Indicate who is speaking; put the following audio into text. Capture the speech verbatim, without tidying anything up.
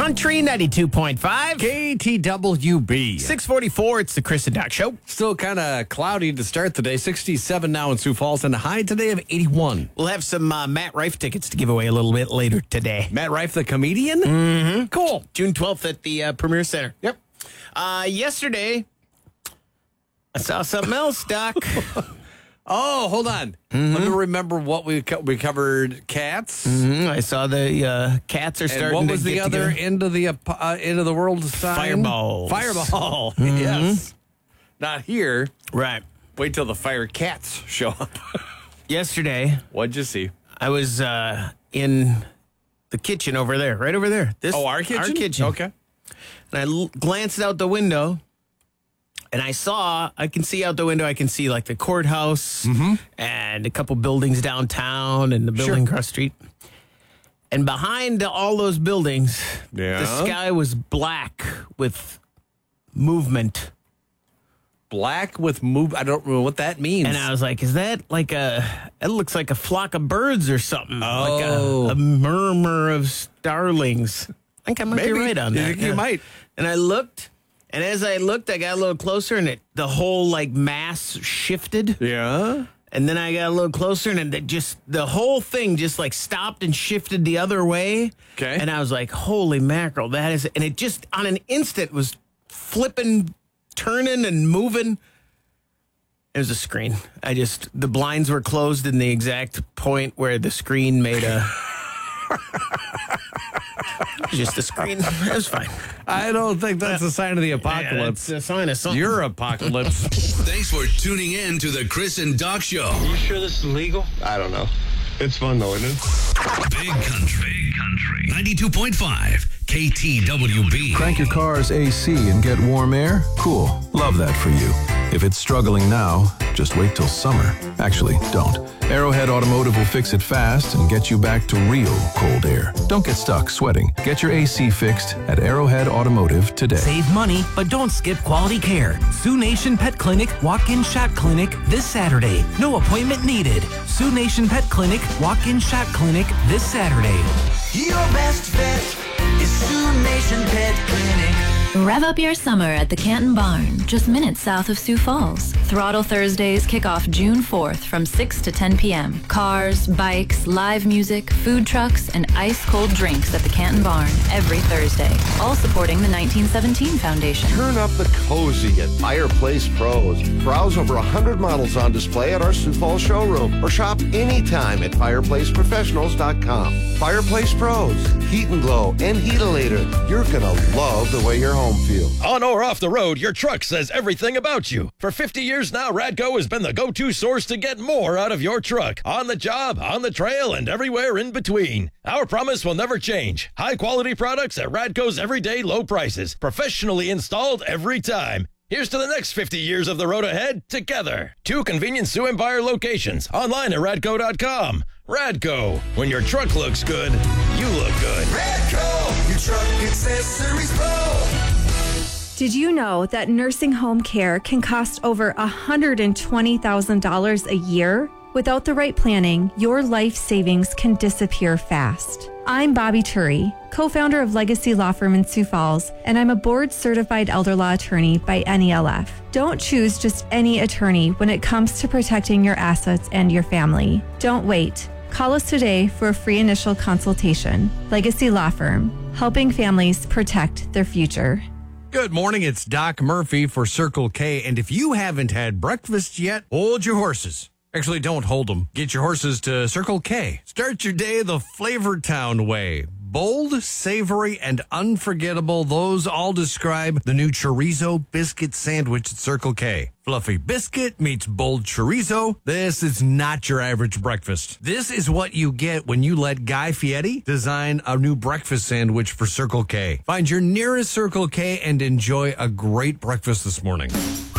Speaker 1: Country ninety-two point five.
Speaker 2: K T W B.
Speaker 1: six forty-four, it's the Chris and Doc Show.
Speaker 2: Still kind of cloudy to start the day. sixty-seven now in Sioux Falls and a high today of eighty-one.
Speaker 1: We'll have some uh, Matt Rife tickets to give away a little bit later today.
Speaker 2: Matt Rife, the comedian?
Speaker 1: Mm-hmm.
Speaker 2: Cool.
Speaker 1: June twelfth at the uh, Premier Center.
Speaker 2: Yep.
Speaker 1: Uh, yesterday, I saw something else, Doc.
Speaker 2: Oh, hold on.
Speaker 1: Mm-hmm.
Speaker 2: Let me remember what we co- we covered. Cats.
Speaker 1: Mm-hmm. I saw the uh, cats are
Speaker 2: And
Speaker 1: starting
Speaker 2: what was
Speaker 1: to
Speaker 2: the
Speaker 1: get
Speaker 2: other
Speaker 1: together.
Speaker 2: end of the uh, uh, end of the world sign?
Speaker 1: Fireballs.
Speaker 2: Fireball.
Speaker 1: Mm-hmm.
Speaker 2: Yes. Not here.
Speaker 1: Right.
Speaker 2: Wait till the fire cats show up.
Speaker 1: Yesterday,
Speaker 2: What'd you see?
Speaker 1: I was uh, in the kitchen over there, right over there. This,
Speaker 2: Oh, our kitchen?
Speaker 1: Our kitchen.
Speaker 2: Okay.
Speaker 1: And I l- glanced out the window, and I saw, I can see out the window, I can see like the courthouse and a couple buildings downtown and the building
Speaker 2: Sure.
Speaker 1: across the street. And behind all those buildings,
Speaker 2: Yeah.
Speaker 1: the sky was black with movement.
Speaker 2: Black with move. I don't know what that means.
Speaker 1: And I was like, is that like a, it looks like a flock of birds or something. Like
Speaker 2: Oh.
Speaker 1: a, a murmur of starlings. I think I might
Speaker 2: Maybe.
Speaker 1: be right on
Speaker 2: You
Speaker 1: that.
Speaker 2: think you
Speaker 1: yeah.
Speaker 2: might.
Speaker 1: And I looked, and as I looked, I got a little closer, and it, the whole like mass shifted.
Speaker 2: Yeah.
Speaker 1: And then I got a little closer, and it just the whole thing just like stopped and shifted the other way.
Speaker 2: Okay.
Speaker 1: And I was like, "Holy mackerel, that is!" And it just on an instant was flipping, turning, and moving. It was a screen. I just the blinds were closed in the exact point where the screen made a. Just a screen. It was fine.
Speaker 2: I don't think that's a sign of the
Speaker 1: Yeah,
Speaker 2: apocalypse.
Speaker 1: that's a sign of something.
Speaker 2: Your apocalypse.
Speaker 3: Thanks for tuning in to the Chris and Doc Show.
Speaker 4: You sure this is legal?
Speaker 5: I don't know. It's fun though, isn't it?
Speaker 3: Big Country. Big Country. ninety-two point five K T W B.
Speaker 6: Crank your car's A C and get warm air? Cool. Love that for you. If it's struggling now, just wait till summer. Actually, don't. Arrowhead Automotive will fix it fast and get you back to real cold air. Don't get stuck sweating. Get your A C fixed at Arrowhead Automotive today.
Speaker 7: Save money, but don't skip quality care. Sioux Nation Pet Clinic Walk-In Shot Clinic this Saturday. No appointment needed. Sioux Nation Pet Clinic Walk-In Shot Clinic this Saturday.
Speaker 8: Your best bet is Sioux Nation Pet Clinic.
Speaker 9: Rev up your summer at the Canton Barn, just minutes south of Sioux Falls. Throttle Thursdays kick off June fourth from six to ten p.m. Cars, bikes, live music, food trucks, and ice-cold drinks at the Canton Barn every Thursday. All supporting the nineteen seventeen Foundation.
Speaker 5: Turn up the cozy at Fireplace Pros. Browse over one hundred models on display at our Sioux Falls showroom or shop anytime at fireplace professionals dot com. Fireplace Pros, Heat and Glow and Heatalator. You're gonna love the way your home feels.
Speaker 10: On or off the road, your truck says everything about you. For fifty years now, Radco has been the go-to source to get more out of your truck. On the job, on the trail, and everywhere in between. Our promise will never change. High-quality products at Radco's everyday low prices. Professionally installed every time. Here's to the next fifty years of the road ahead together. Two convenient Sioux Empire locations. Online at radco dot com. Radco. When your truck looks good, you look good.
Speaker 8: Radco, your truck accessories pro.
Speaker 11: Did you know that nursing home care can cost over one hundred twenty thousand dollars a year? Without the right planning, your life savings can disappear fast. I'm Bobby Turi, co-founder of Legacy Law Firm in Sioux Falls, and I'm a board-certified elder law attorney by N E L F. Don't choose just any attorney when it comes to protecting your assets and your family. Don't wait. Call us today for a free initial consultation. Legacy Law Firm, helping families protect their future.
Speaker 2: Good morning. It's Doc Murphy for Circle K. And if you haven't had breakfast yet, hold your horses. Actually, don't hold them. Get your horses to Circle K. Start your day the Flavor Town way. Bold, savory, and unforgettable. Those all describe the new chorizo biscuit sandwich at Circle K. Fluffy biscuit meets bold chorizo. This is not your average breakfast. This is what you get when you let Guy Fieri design a new breakfast sandwich for Circle K. Find your nearest Circle K and enjoy a great breakfast this morning.